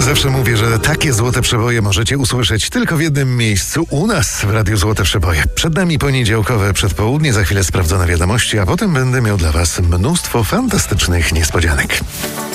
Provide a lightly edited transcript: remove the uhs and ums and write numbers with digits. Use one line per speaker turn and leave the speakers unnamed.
Zawsze mówię, że takie złote przeboje możecie usłyszeć tylko w jednym miejscu, u nas w Radiu Złote Przeboje. Przed nami poniedziałkowe przedpołudnie, za chwilę sprawdzone wiadomości, a potem będę miał dla Was mnóstwo fantastycznych niespodzianek.